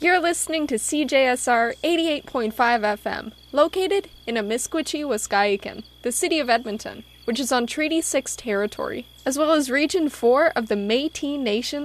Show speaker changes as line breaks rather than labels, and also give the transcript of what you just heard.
You're listening to CJSR 88.5 FM, located in Amiskwitchie, Wisconsin, the city of Edmonton, which is on Treaty 6 territory, as well as Region 4 of the Métis Nation